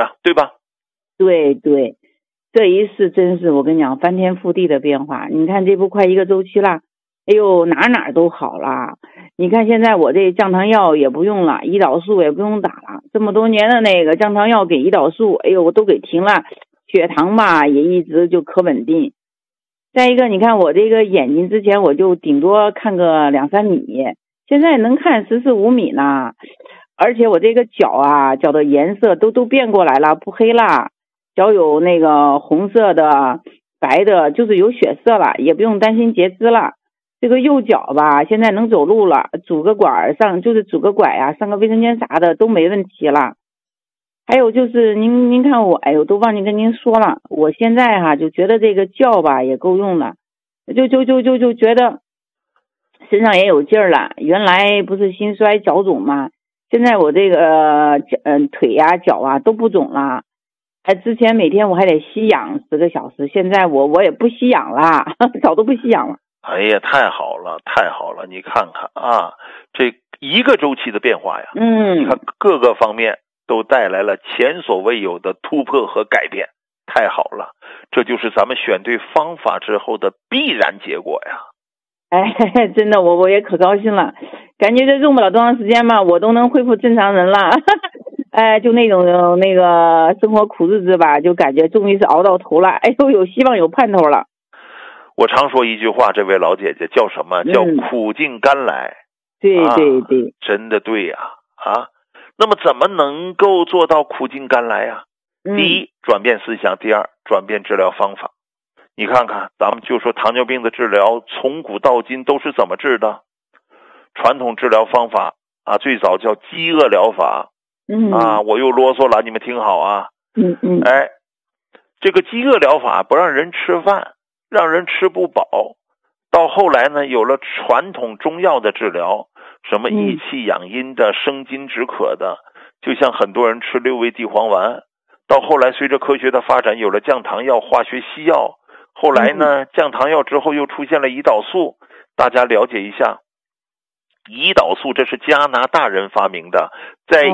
啊，对吧？ 对对，这一次真是我跟你讲翻天覆地的变化。你看这不快1个周期了，哎呦哪都好了。你看现在我这降糖药也不用了，胰岛素也不用打了，这么多年的那个降糖药给胰岛素，哎呦我都给停了，血糖吧也一直就可稳定。再一个你看我这个眼睛之前我就顶多看个2-3米，现在能看14-15米呢。而且我这个脚的颜色都变过来了，不黑了，脚有那个红色的、白的，就是有血色了，也不用担心截肢了。这个右脚吧，现在能走路了，拄个拐呀，上个卫生间啥的都没问题了。还有就是您看我，哎呦，都忘记跟您说了，我现在就觉得这个觉吧也够用了，就觉得身上也有劲儿了。原来不是心衰脚肿吗？现在我这个腿呀脚啊都不肿了。之前每天我还得吸氧10个小时，现在我也不吸氧了，早都不吸氧了。 哎呀，太好了，太好了！你看看啊，这1个周期的变化呀，你看各个方面都带来了前所未有的突破和改变，太好了！这就是咱们选对方法之后的必然结果呀。 哎，真的，我也可高兴了，感觉这用不了多长时间吧，我都能恢复正常人了。哎，就那种那个生活苦日子吧，就感觉终于是熬到头了，哎呦，有希望有盼头了。 我常说一句话，这位老姐姐叫什么？叫苦尽甘来。 对对对， 真的对呀啊！那么怎么能够做到苦尽甘来呀？第一，转变思想；第二，转变治疗方法。你看看，咱们就说糖尿病的治疗，从古到今都是怎么治的？传统治疗方法啊，最早叫饥饿疗法。我又啰嗦了，你们听好啊。哎，这个饥饿疗法不让人吃饭，让人吃不饱。到后来呢，有了传统中药的治疗，什么益气养阴的、生津止渴的，就像很多人吃6味地黄丸。到后来随着科学的发展，有了降糖药、化学西药。后来呢，降糖药之后又出现了胰岛素。大家了解一下，胰岛素这是加拿大人发明的，在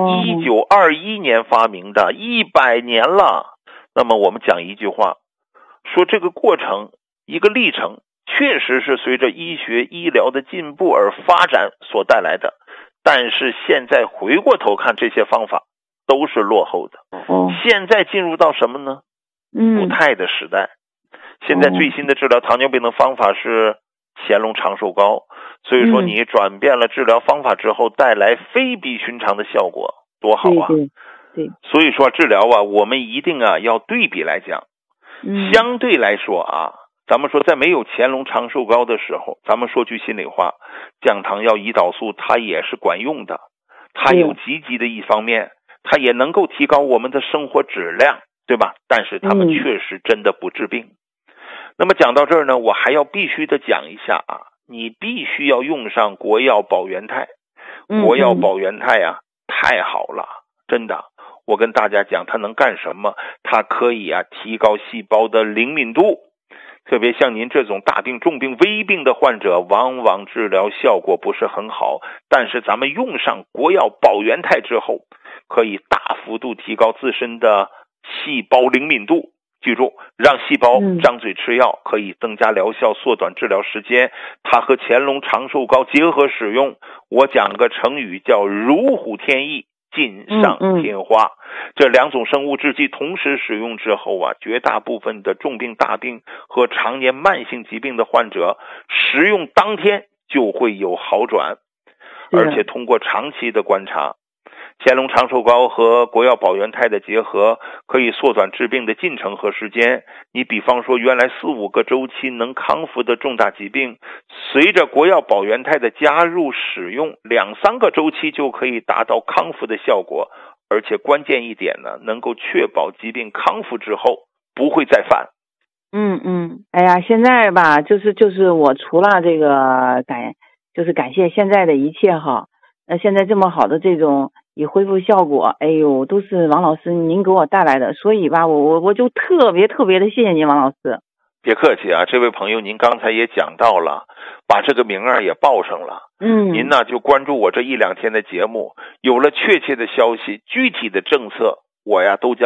1921年发明的，100年了。那么我们讲一句话，说这个过程，一个历程，确实是随着医学医疗的进步而发展所带来的。但是现在回过头看，这些方法都是落后的。现在进入到什么呢？补肽的时代。现在最新的治疗糖尿病的方法是乾隆长寿膏。所以说你转变了治疗方法之后，带来非比寻常的效果，多好啊！ 对， 所以说治疗啊，我们一定要对比来讲。相对来说啊，咱们说在没有乾隆长寿膏的时候，咱们说句心里话，降糖药、胰岛素它也是管用的，它有积极的一方面，它也能够提高我们的生活质量，对吧？但是它们确实真的不治病。那么讲到这儿呢，我还要必须的讲一下啊，你必须要用上国药保元肽。国药保元肽啊，太好了，真的。我跟大家讲它能干什么，它可以提高细胞的灵敏度。特别像您这种大病、重病、危病的患者，往往治疗效果不是很好，但是咱们用上国药保元肽之后，可以大幅度提高自身的细胞灵敏度。记住，让细胞张嘴吃药，可以增加疗效，缩短治疗时间。它和乾隆长寿膏结合使用，我讲个成语叫如虎添翼，锦上添花。这2种生物制剂同时使用之后啊，绝大部分的重病、大病和常年慢性疾病的患者，食用当天就会有好转。而且通过长期的观察，乾隆长寿膏和国药保元肽的结合，可以缩短治病的进程和时间。你比方说原来4-5个周期能康复的重大疾病，随着国药保元肽的加入使用，2-3个周期就可以达到康复的效果。而且关键一点呢，能够确保疾病康复之后不会再犯。 哎呀，现在吧，就是我除了这个感谢现在的一切哈，现在这么好的这种恢复效果，哎呦，都是王老师您给我带来的，所以吧，我就特别的谢谢您，王老师。 别客气啊，这位朋友您刚才也讲到了，把这个名儿也报上了。您呢就关注我这1-2天的节目，有了确切的消息、具体的政策，我都将